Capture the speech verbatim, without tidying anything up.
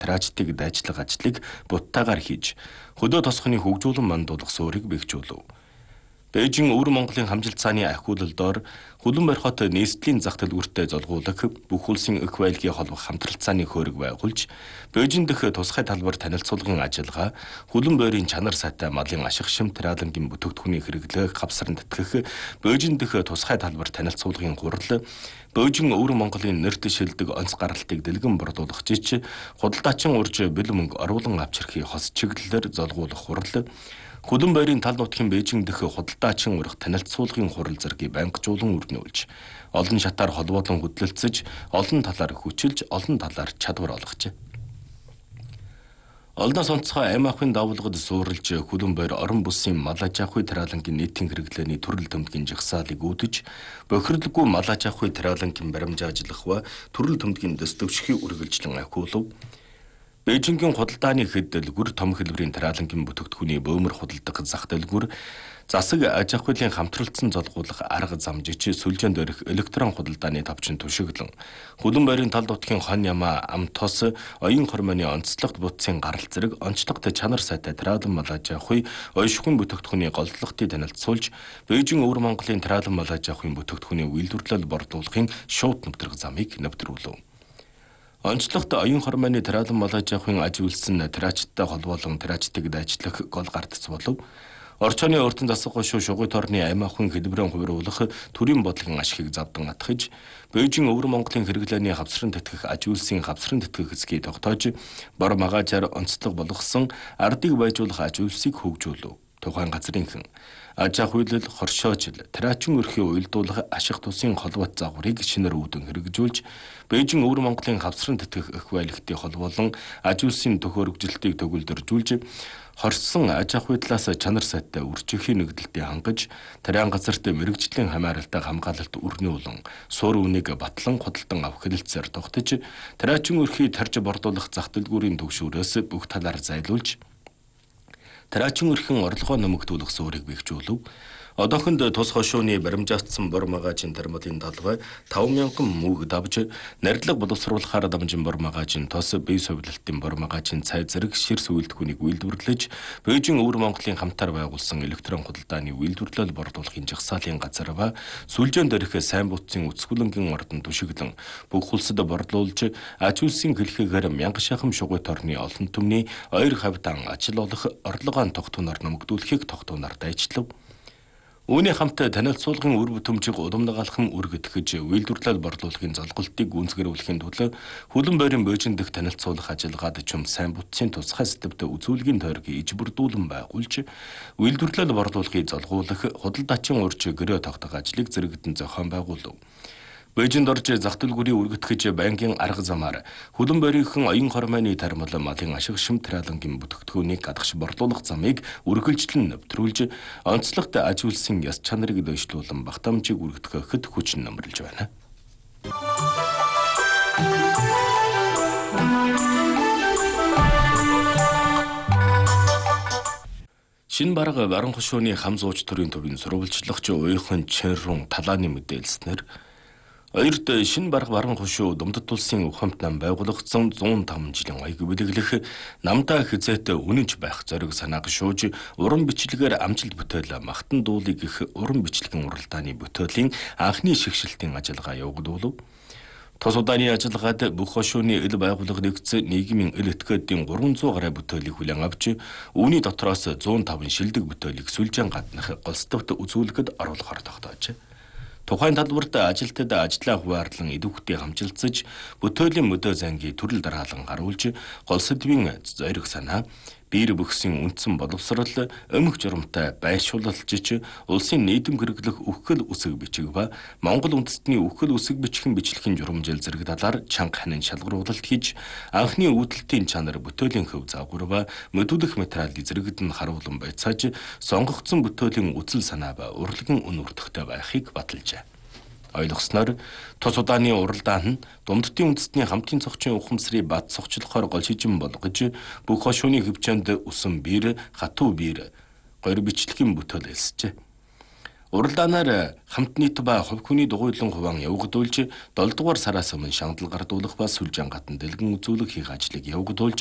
трагедик дайчлага ажлыг буттайгаар хийж хөдөө тосгоны хөгжүүлэн мандуулах суурийг бэхжүүлв. Бээжин өвөр Монголын хамжилт цааны ахиулалдоор Хүлэн Борхот нийслэлийн зах дэлгүүртээ золгуулах бүх улсын эх баялагийг холбох хамтралт цааны хөөрөг байгуулж, Бээжин дэх тусгай талбар танилцуулгын ажиллагаа, Хүлэн бойрын чанар сайтай малын ашиг шим Тэралангийн бүтээгдэхүүний хэрэглээг хавсран тэтгэх, Бээжин дэх тусгай талбар танилцуулгын хурал, Бээжин өвөр Монголын нэрт шилдэг онц гаралтыг дэлгэн борлуулах жиж, худалдаачин урж бэл мөнгө оруулан авч ирэхийг хос чиглэлээр золгуулах хурал, Хүлэн бойрын тал нутгийн Бээжин дэх худалдаачин урах танилцуулгын хурал зэргийг байнгажуулан өрнүүлж, олон шатаар холбоодлон хөдөлгөцөж, олон талаар хүчилж, олон талаар чадвар олгожээ. Олдоос онцгой аймаг ахын давуулгад суурилж Хүлэн бойр орон бүсийн мал аж ахуй Тэралангийн нийтийн хэрэглээний төрөл төмдгийн жагсаалыг үүдэж, бохирлоггүй мал аж ахуй Тэралангийн баримжаа ажиллах ба төрөл төмдгийн дэс төвшгийг үргэлжлэн ахиулв. Бээжингийн худалдааны хэд дэлгүр том хэлбэрийн Тэралангийн бүтээгдэхүүний бөөмөр худалдах зах дэлгүр, засаг аж ахуйлын хамтралцсан золгуулах арга зам жиж сүлжээнд өрөх электрон худалдааны товчон түшиглэн, Хүлэн бойрын тал нутгийн хон ямаа ам тос, оюун хормойны онцлогт бутсын гарал зэрэг онцлогт чанар сайтай Тэралан мал аж ахуй, ойшихуйн бүтээгдэхүүний голдлогтыг танилцуулж, Бээжин өвөр Монголын Тэралан мал аж ахуйн бүтээгдэхүүний үйлдвэрлэл борлуулахын шууд нэвтрэх замыг нэвтрүүлв. Онцлогт оюун хормойны Тэралан мал аж ахуйн аж үйлсэн трачттай холбоолон трачтыг дайчлах гол гардц болов. Орчооны өртөн засахгүй шүү шугуй торны аймаг ахуйн хэлбэрэн хувируулах төрийн бодлогын ашигыг завдан атгаж, Бээжин өвөр Монголын хэрэглээний хавсран тэтгэх аж үйлсийн хавсран тэтгэх хэсгийг тогтоож, бор магаажаар онцлог болгосон ардыг байжуулах аж үйлсийг хөгжүүлв. Тухайн газрынхан аж ахуйлал, хоршоожил, траачин өрхийн уйлдуулах ашиг тусын холбоот загварыг шинээр үүдэн хэрэгжүүлж, Бээжин өвөр Монголын хавсран тэтгэх эх баялагтыг холбоолон аж үйлсийн төхөөрөмжлөлтийг төгөлдөржүүлж, хорсон аж ахуйлаас чанар сайтай үржихийн нэгдэлтийг хангаж, тариан газарт мэрэгжлийн хамааралтай хамгаалалт өрнүүлэн, суур үнийг батлан худалдан авах хэлэлцээр тогтож, траачин өрхий тарж борлуулах зах дэлгүүрийн төгшүүрээс бүх талаар зайлуулж, Тэраачин өрхийн орлогоо нэмэгдүүлэх суурийг бэхжүүлв. Одоохонд тус хошууны баримжаацсан бор магаажийн дармалын талбай таван мянган мөг давж, нардлага боловсруулахаар дамжин бор магаажийн тос, бие совилалтын бор магаажийн цай зэрэг ширс үйлдвэрлэлийг үйлдвэрлэж, Бээжин өвөр Монголын хамтаар байгуулсан электрон худалдааны үйлдвэрлэл борлуулахын жагсаалын газар ба сүлжээнд өрөх сайн бутцын үцгүлэнгийн ордон түшиглэн, бүх улсад борлуулж, аж үйлсийн хэлхээгээр мянга шахам шугуй торны олон түмний ойр хавьдан ажил олох орлогоо тогтунаар нэмэгдүүлэхийг тогтунаар дайчлав. Үүний хамт танилцуулгын үр бүтэмжиг удамнагаалхан үргэтгэж, үйлдвэрлэл борлуулахын золголтыг гүйцэтгүүлэхийн тулд Хүлэн бойрын Бээжин дэх танилцуулах ажиллагаад чум сайн бутцын тусгай сэдвт үзүүлгийн тойргийг иж бүрдүүлэн байгуулж, үйлдвэрлэл борлуулахыг золгуулах, худалдаачин урж гэрээ тогтоох ажлыг зэрэгдэн зохион байгуулв. Бээжинд орж зах дэлгүүрийг үргэтгэж байнгын арга замаар Хүлэн бойрынхан оюун хормойны тармал малын ашиг шим Тэралангийн бүтээгдэхүүнийг гадагш борлуулах замыг үргэлжлэн нэвтрүүлж, онцлогт аж үйлсийн яс чанарыг дэвшлүүлэн багтаамжийг үргэтгэхэд хүч нэмэрлэж байна. Шинэ бараг баран хошууны хам зууч төрийн төвийн сурвалжлагч уйхан Чэнрун талааны мэдээлснээр Хоёрт шинэ бараг баран хошуу Думдад улсын ухамт нам байгуулагдсан зуун таван жилийн аяг бүлэглэх намдаа хизээт үнэнч байх зориг санаа гшууж уран бичлэгээр амжилт бүтээл махтан дуулыг их уран бичлэгийн уралдааны бүтээлийн анхны шигшилтийн ажиллагаа явагдуулв. Тус удааны ажиллагаад бүх хошууны ил байгууллага нэгдсэн нийгмийн ил этгээдийн гурван зуун гаруй бүтээлийг хүлээн авч, үүний дотроос зуун таван шилдэг бүтээлийг сүлжээн гаднах голцтовт үзүүлэхэд оруулахаар тогтоожээ. Тухайн талбарт ажилтнууд ажлаа хуваарлан идэвхтэй хамжилцаж, бүтээлийн мөдөө зангийн төрөл дараалан гаруулж, гол сэдвийн зориг санаа, биер бөхсөн үндсэн боловсрол, өмг журамтай байршуулалтж, улсын нийтэм хэрэглэх үхэл үсэг бичиг ба Монгол үндэстний үхэл үсэг бичгийн бичлэгийн журамжил зэрэг талаар чанга ханин шалгаруулалт хийж, анхны үүдэлтийн чанар бүтээлийн хөв загвар ба мэдүүлэх материалыг зэрэгдэн харуулan байцааж, сонгогдсон бүтээлийн үзэл санаа ба урлагийн үн үртэхтэй байхыг баталжээ. Ойлгосноор тус удааны уралдаан нь Думдтын үндэстний хамтын цогчийн ухамсарыг бат цогчлохоор гол шижин болгож, бүх хошууны хөвчөнд усан биер, хатуу биер, гори бичлэгийн бүтээл элсжээ. Уралдаанаар хамт нийт ба хувь хүний дугуйлан хуваан явагдуулж долдугаар сараас өмнө шаналл гардуулах ба сүлжээн гатан дэлгэн үзүүлэх хийх ажлыг явагдуулж